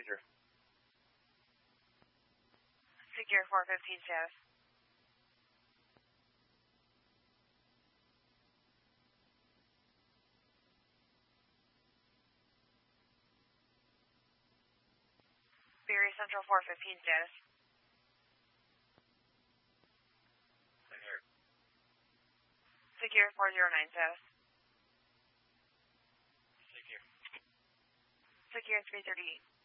Roger. Secure 415 status. Berry Central 415 status. Secure. Secure 409 status. Secure. Secure 338.